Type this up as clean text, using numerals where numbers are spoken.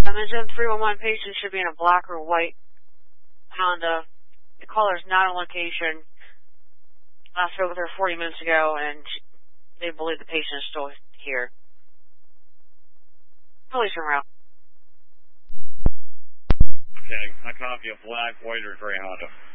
Dimension 311 patient should be in a black or white Honda. The caller is not on location. I spoke with her 40 minutes ago, and they believe the patient is still here. Police en route. Okay, I copy a black, white, or gray Honda.